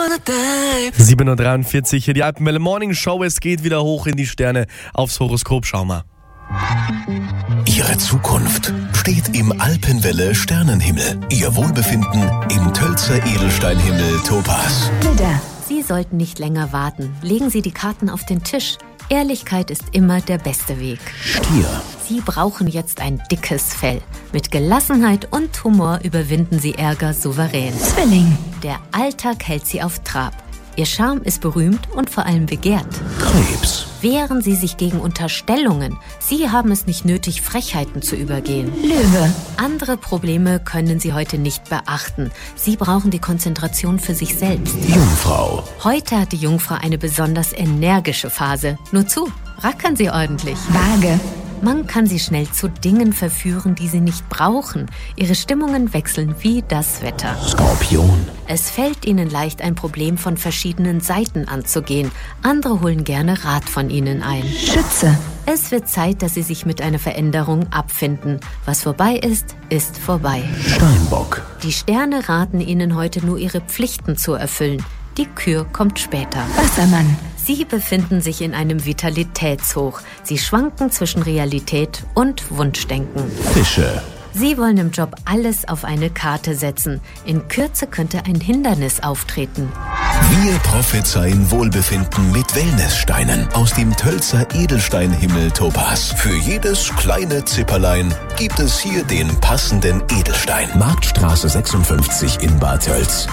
7:43 Uhr, hier die Alpenwelle Morning Show. Es geht wieder hoch in die Sterne. Aufs Horoskop, schau mal. Ihre Zukunft steht im Alpenwelle Sternenhimmel. Ihr Wohlbefinden im Tölzer Edelsteinhimmel Topaz. Sie sollten nicht länger warten. Legen Sie die Karten auf den Tisch. Ehrlichkeit ist immer der beste Weg. Stier. Sie brauchen jetzt ein dickes Fell. Mit Gelassenheit und Humor überwinden Sie Ärger souverän. Zwilling. Der Alltag hält Sie auf Trab. Ihr Charme ist berühmt und vor allem begehrt. Krebs. Wehren Sie sich gegen Unterstellungen. Sie haben es nicht nötig, Frechheiten zu übergehen. Löwe. Andere Probleme können Sie heute nicht beachten. Sie brauchen die Konzentration für sich selbst. Jungfrau. Heute hat die Jungfrau eine besonders energische Phase. Nur zu, rackern Sie ordentlich. Waage. Man kann sie schnell zu Dingen verführen, die sie nicht brauchen. Ihre Stimmungen wechseln wie das Wetter. Skorpion. Es fällt ihnen leicht, ein Problem von verschiedenen Seiten anzugehen. Andere holen gerne Rat von ihnen ein. Schütze. Es wird Zeit, dass sie sich mit einer Veränderung abfinden. Was vorbei ist, ist vorbei. Steinbock. Die Sterne raten ihnen heute nur, ihre Pflichten zu erfüllen. Die Kür kommt später. Wassermann. Sie befinden sich in einem Vitalitätshoch. Sie schwanken zwischen Realität und Wunschdenken. Fische. Sie wollen im Job alles auf eine Karte setzen. In Kürze könnte ein Hindernis auftreten. Wir prophezeien Wohlbefinden mit Wellnesssteinen aus dem Tölzer Edelsteinhimmel Topaz. Für jedes kleine Zipperlein gibt es hier den passenden Edelstein. Marktstraße 56 in Bad Tölz.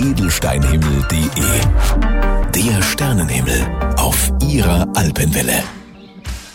www.edelsteinhimmel.de. Der Sternenhimmel auf Ihrer Alpenwelle.